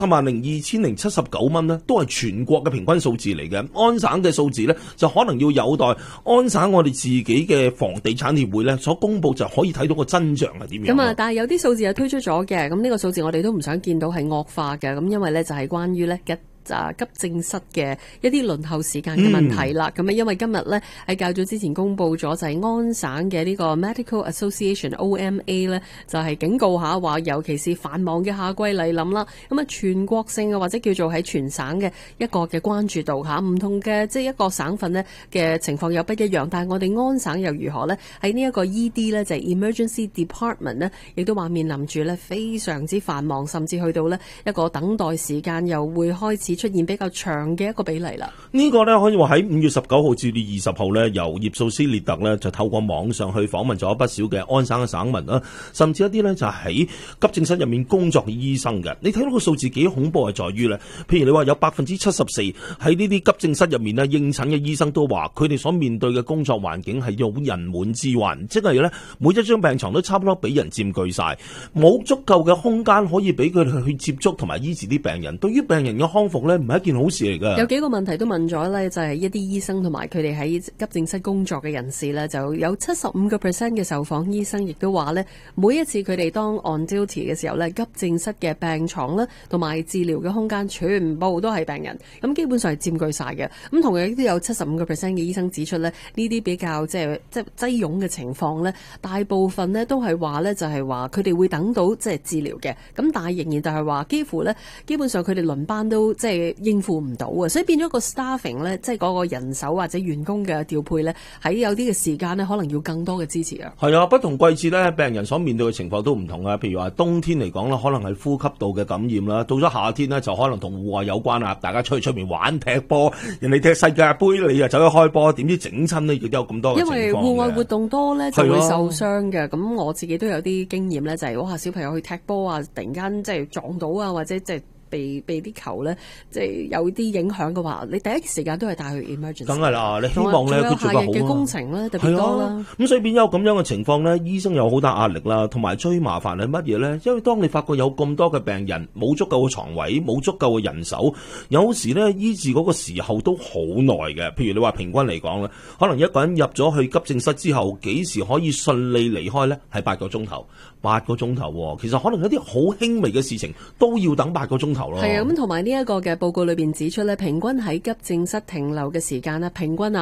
72,079蚊呢，都係全國嘅平均數字嚟嘅。安省嘅數字呢，就可能要有待安省我哋自己嘅房地產協會呢所公佈，就可以睇到個真相係點樣。 咁啊，但係有啲數字係推出咗嘅，咁呢個數字我哋都唔想見到係惡化嘅，咁因為呢就係關於呢急症室嘅一啲輪候時間嘅問題啦。咁因為今日呢喺較早之前公佈咗，就係安省嘅呢個 Medical Association OMA 呢，就係警告下話，尤其是繁忙嘅夏季嚟臨啦。咁啊，全國性嘅或者叫做喺全省嘅一個嘅關注度嚇，唔同嘅即係一個省份呢嘅情況又不一樣。但係我哋安省又如何呢？喺呢一個 ED 呢，就係 Emergency Department 呢，亦都話面臨住呢非常之繁忙，甚至去到呢一個等待時間又會開始出現比較長嘅一個比例啦。 呢個呢，可以話喺5月19號至到20號呢，由葉素斯列特呢就透過網上去訪問咗不少嘅安省嘅省民啦，甚至一啲呢就喺急症室入面工作嘅醫生嘅。你睇到個數字幾恐怖係在於呢，譬如你話有74%喺呢啲急症室入面呢應診嘅醫生都話，佢哋所面對嘅工作環境係有人滿之患，即係呢每一張病床都差唔多俾人佔據晒，冇足夠嘅空間可以俾佢哋去接觸同埋醫治啲病人。對於病人嘅康復呢，唔係一件好事嚟㗎。 有幾個問題都問咗呢，就係一啲醫生同埋佢哋喺急症室工作嘅人士呢，就有75% 嘅受訪醫生亦都話呢，每一次佢哋當 on duty 嘅時候呢，急症室嘅病床啦同埋治療嘅空間全部都係病人，咁基本上係佔據晒嘅。咁同樣亦都有75% 嘅醫生指出呢，呢啲比較即係擠擁嘅情況呢，大部分呢都係話呢，就係話佢哋會等到即係治療嘅，咁但係仍然就係話幾乎呢，基本上佢哋輪班都即係應付唔到啊，所以變咗個 staffing 呢，即係嗰個人手或者員工嘅調配呢，喺有啲嘅時間呢，可能要更多嘅支持啊。 係啊，不同季節呢，病人所面對嘅情況都唔同啊。譬如話冬天嚟講啦，可能係呼吸道嘅感染啦；到咗夏天呢，就可能同戶外有關啦。大家出去出面玩踢波，人哋踢世界盃，你又走去開波，點知整親呢？亦都有咁多嘅情況嘅。 因為戶外活動多呢，就會受傷嘅。咁我自己都有啲經驗呢，就係哇小朋友去踢波啊，突然間即係撞到啊，或者即係被啲球咧，即係有啲影響嘅話，你第一時間都係帶去 emergency。梗係啦，你希望咧佢做得好啊。嘅工程咧特別多啦。咁所以變咗咁樣嘅情況咧，醫生有好大壓力啦，同埋最麻煩係乜嘢咧？因為當你發覺有咁多嘅病人冇足夠嘅床位，冇足夠嘅人手，有時咧醫治嗰個時候都好耐嘅。譬如你話平均嚟講咧，可能一個人入咗去急症室之後，幾時可以順利離開咧？係8個鐘頭，8個鐘頭。其實可能有啲好輕微嘅事情都要等8個鐘頭。 係啊，咁同埋呢一個嘅報告裏邊指出咧，平均喺急症室停留嘅時間咧，平均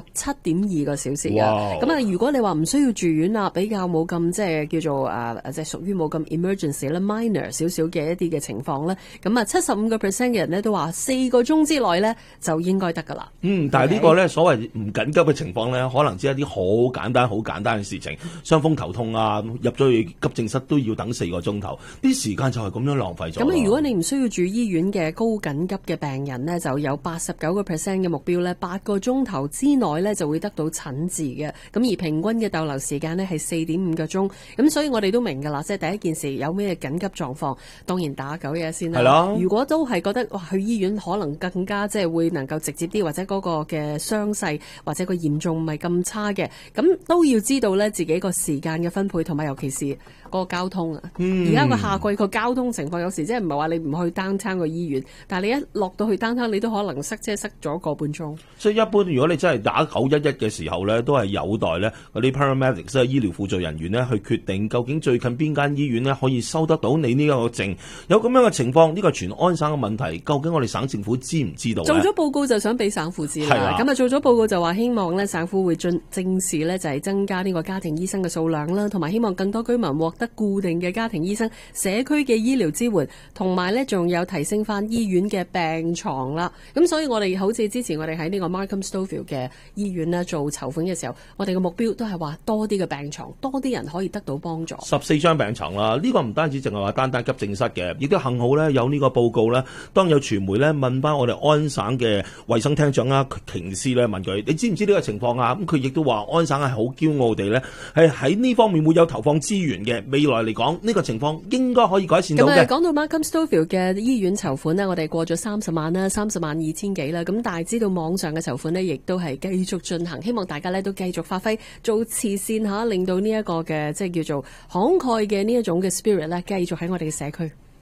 17.2個小時嘅。咁啊，如果你話唔需要住院啊，比較冇咁即係叫做即係屬於冇咁 emergency 咧 minor 少少嘅一啲嘅情況咧，咁啊75% 嘅人咧都話4個鐘之內咧就應該得噶啦。 但係呢個咧所謂唔緊急嘅情況咧，可能只係一啲好簡單嘅事情，傷風頭痛啊，入咗去急症室都要等4個鐘頭，啲時間就係咁樣浪費咗。 咁如果你唔需要住醫院嘅高緊急嘅病人呢，就有89% 嘅目標呢，8個鐘頭之內呢就會得到診治嘅。咁而平均嘅逗留時間呢係4.5個鐘。咁所以我哋都明㗎啦，即係第一件事有咩緊急狀況，當然打911先啦。係啦。如果都係覺得去醫院可能更加即係會能夠直接啲，或者嗰個嘅傷勢或者個嚴重唔係咁差嘅，咁都要知道呢自己個時間嘅分配，同埋尤其是個交通啊。而家個夏季個交通情況有時即係唔係話你唔去downtown個醫院，但係你一落到去downtown，你都可能塞車塞咗個半鐘。所以一般如果你真係打911嘅時候咧，都係有待咧嗰啲 paramedics 即係醫療輔助人員咧去決定究竟最近邊間醫院咧可以收得到你呢一個症。有咁樣嘅情況，呢個全安省嘅問題，究竟我哋省政府知唔知道？ 做咗報告就想俾省府知啦。咁啊做咗報告就話希望咧省府會正視咧就係增加呢個家庭醫生嘅數量啦，同埋希望更多居民獲得固定嘅家庭醫生、社區嘅醫療支援，同埋咧仲有提升翻醫院嘅病床啦。咁所以我哋好似之前我哋喺呢個 Markham Stouffville 嘅醫院咧做籌款嘅時候，我哋嘅目標都係話多啲嘅病床，多啲人可以得到幫助。 14張病床啦，呢個唔單止淨係話單單急症室嘅，亦都幸好咧有呢個報告咧。當有傳媒咧問翻我哋安省嘅衛生廳長啊瓊斯咧問佢，你知唔知呢個情況啊？咁佢亦都話安省係好驕傲地咧係喺呢方面會有投放資源嘅。未來嚟講呢個情況應該可以改善到嘅。 咁講到 Markham Stouffville 嘅醫院籌款呢，我哋過咗30萬啦，30萬2千幾啦。咁但係知道網上嘅籌款呢，亦都係繼續進行，希望大家呢都繼續發揮做慈善嚇，令到呢一個嘅即係叫做慷慨嘅呢一種嘅 spirit 咧，繼續喺我哋嘅社區。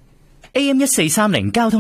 AM 1430交通。